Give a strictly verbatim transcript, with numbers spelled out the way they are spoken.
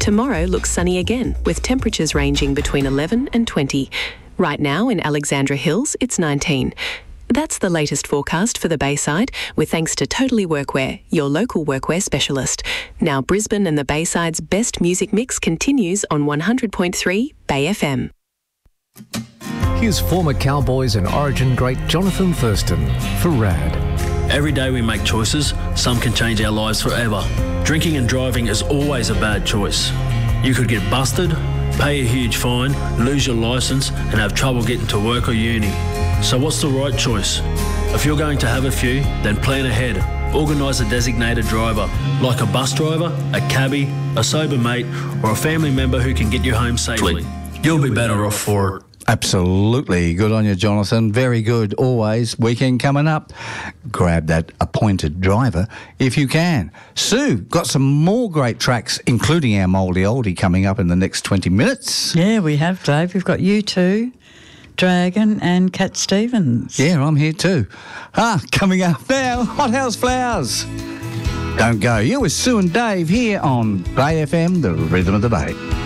Tomorrow looks sunny again, with temperatures ranging between eleven and twenty. Right now in Alexandra Hills, it's nineteen. That's the latest forecast for the Bayside, with thanks to Totally Workwear, your local workwear specialist. Now Brisbane and the Bayside's best music mix continues on one hundred point three Bay F M. Here's former Cowboys and Origin great Jonathan Thurston for RAD. Every day we make choices, some can change our lives forever. Drinking and driving is always a bad choice. You could get busted, pay a huge fine, lose your licence and have trouble getting to work or uni. So what's the right choice? If you're going to have a few, then plan ahead. Organise a designated driver, like a bus driver, a cabbie, a sober mate or a family member who can get you home safely. You'll be better off for it. Absolutely. Good on you, Jonathan. Very good. Always. Weekend coming up. Grab that appointed driver if you can. Sue, got some more great tracks, including our Mouldy Oldie, coming up in the next twenty minutes. Yeah, we have, Dave. We've got U two, Dragon and Cat Stevens. Yeah, I'm here too. Ah, coming up now, Hot House Flowers. Don't go. You're with Sue and Dave here on Bay F M, the rhythm of the Bay.